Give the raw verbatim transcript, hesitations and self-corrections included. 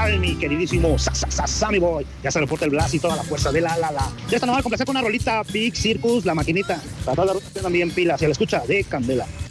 tal, mi queridísimo Sa- Sa- Sa- Sammy Boy? Ya se reporta el Blas y toda la fuerza de la la la. Ya está, no va a complacer con una rolita Big Circus, la maquinita. Para toda la ruta que andan bien pilas y a la escucha de Candela.